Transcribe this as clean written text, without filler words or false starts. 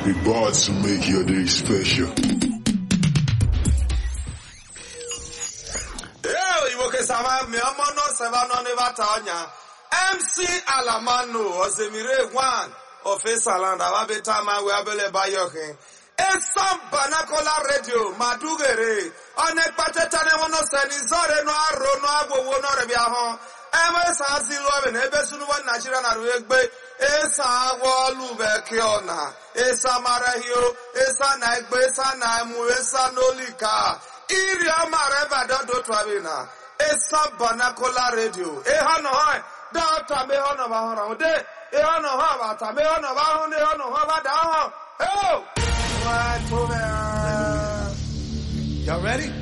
We bought to make your day special. MC Alamano Osemire one of Esaland Ababetama Wabele Bayoke. Esam Banakola Radio Madugere Onekpatetane wono senizore no aro no agwo no rebiaho. MS Azilo and Ebesunu one Nigeria na Rugbe Esa Wolu Bekiona Esa Marahio Esa Naigbe Esa Naimu Esa Nolika Iria Mareva Dodo Twabina Esa Banakola Radio Ehano Hoi Data Mehono Bahona De Ehano Hava Mehono Bahone Hono Hava Daha. Oh! What? You ready?